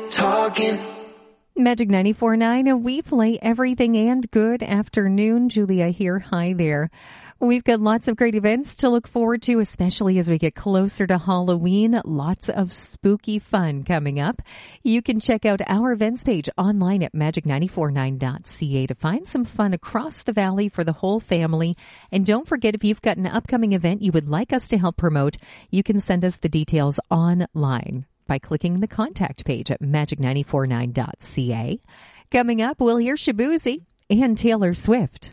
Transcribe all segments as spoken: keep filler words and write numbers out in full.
talking. Magic ninety-four point nine, we play everything and good afternoon. Julia here. Hi there. We've got lots of great events to look forward to, especially as we get closer to Halloween. Lots of spooky fun coming up. You can check out our events page online at magic nine four nine dot c a to find some fun across the valley for the whole family. And don't forget, if you've got an upcoming event you would like us to help promote, you can send us the details online by clicking the contact page at magic nine four nine dot c a. Coming up, we'll hear Shaboozey and Taylor Swift.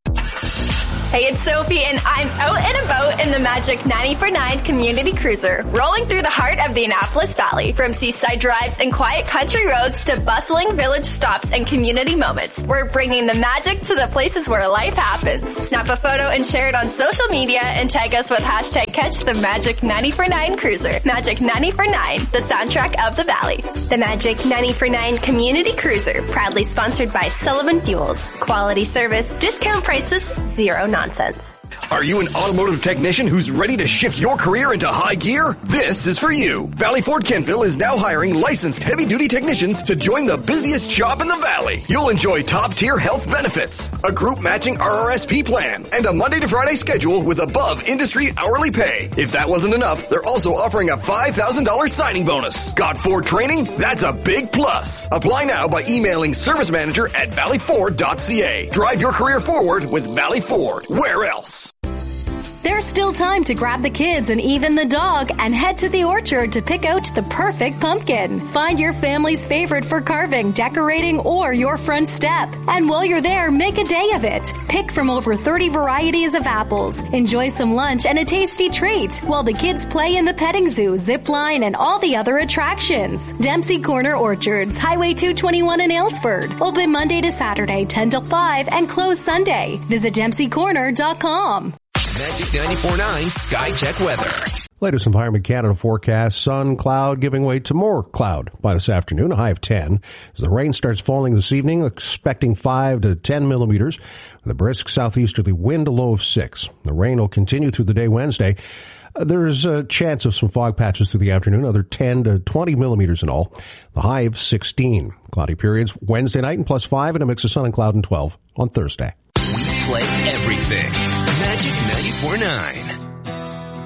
Hey, it's Sophie, and I'm out and about in the Magic ninety-four point nine Community Cruiser, rolling through the heart of the Annapolis Valley. From seaside drives and quiet country roads to bustling village stops and community moments, we're bringing the magic to the places where life happens. Snap a photo and share it on social media and tag us with hashtag Catch the Magic ninety-four point nine Cruiser. Magic ninety-four point nine, the soundtrack of the Valley. The Magic ninety-four point nine Community Cruiser, proudly sponsored by Sullivan Fuels. Quality service, discount prices, zero nonsense. Nonsense. Are you an automotive technician who's ready to shift your career into high gear? This is for you. Valley Ford Kentville is now hiring licensed heavy-duty technicians to join the busiest shop in the valley. You'll enjoy top-tier health benefits, a group-matching R R S P plan, and a Monday to Friday schedule with above-industry hourly pay. If that wasn't enough, they're also offering a five thousand dollars signing bonus. Got Ford training? That's a big plus. Apply now by emailing service manager at valley ford dot c a. Drive your career forward with Valley Ford. Where else? There's still time to grab the kids and even the dog and head to the orchard to pick out the perfect pumpkin. Find your family's favorite for carving, decorating, or your front step. And while you're there, make a day of it. Pick from over thirty varieties of apples. Enjoy some lunch and a tasty treat while the kids play in the petting zoo, zip line, and all the other attractions. Dempsey Corner Orchards, Highway two twenty-one in Aylesford. Open Monday to Saturday, ten till five, and close Sunday. Visit dempsey corner dot com. Magic ninety-four point nine Sky Check Weather. Latest Environment Canada forecast, sun, cloud, giving way to more cloud by this afternoon, a high of ten. As the rain starts falling this evening, expecting five to ten millimeters, with a brisk southeasterly wind, a low of six. The rain will continue through the day Wednesday. Uh, there's a chance of some fog patches through the afternoon, another ten to twenty millimeters in all. The high of sixteen. Cloudy periods Wednesday night and plus five, and a mix of sun and cloud and twelve on Thursday. We play everything. Magic ninety-four point nine.